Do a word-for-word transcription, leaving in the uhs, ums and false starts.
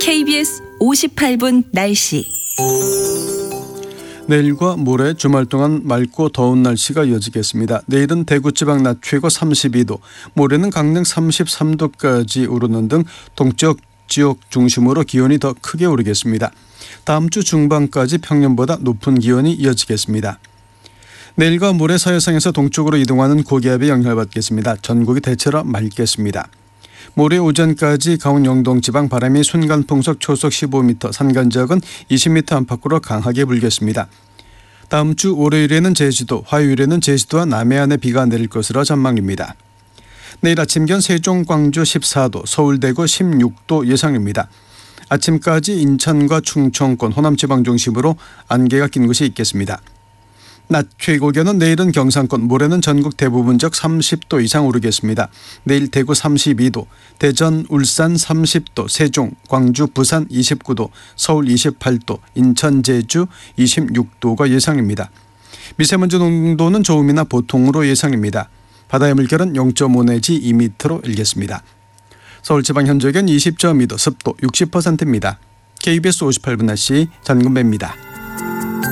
케이비에스 오십팔 분 날씨. 내일과 모레 주말 동안 맑고 더운 날씨가 이어지겠습니다. 내일은 대구 지방 낮 최고 삼십이 도, 모레는 강릉 삼십삼 도까지 오르는 등 동쪽 지역 중심으로 기온이 더 크게 오르겠습니다. 다음 주 중반까지 평년보다 높은 기온이 이어지겠습니다. 내일과 모레 서해상에서 동쪽으로 이동하는 고기압의 영향을 받겠습니다. 전국이 대체로 맑겠습니다. 모레 오전까지 강원 영동 지방 바람이 순간 풍속 초속 십오 미터, 산간 지역은 이십 미터 안팎으로 강하게 불겠습니다. 다음 주 월요일에는 제주도, 화요일에는 제주도와 남해안에 비가 내릴 것으로 전망입니다. 내일 아침 기온 세종, 광주 십사 도, 서울, 대구 십육 도 예상입니다. 아침까지 인천과 충청권, 호남 지방 중심으로 안개가 낀 곳이 있겠습니다. 낮 최고 기온은 내일은 경상권, 모레는 전국 대부분 적 삼십 도 이상 오르겠습니다. 내일 대구 삼십이 도, 대전, 울산 삼십 도, 세종, 광주, 부산 이십구 도, 서울 이십팔 도, 인천, 제주 이십육 도가 예상입니다. 미세먼지 농도는 좋음이나 보통으로 예상입니다. 바다의 물결은 영 점 오 내지 이 미터로 일겠습니다. 서울 지방 현재 기온 이십 점 이 도, 습도 육십 퍼센트입니다. 케이비에스 오십팔 분 날씨 전금배입니다.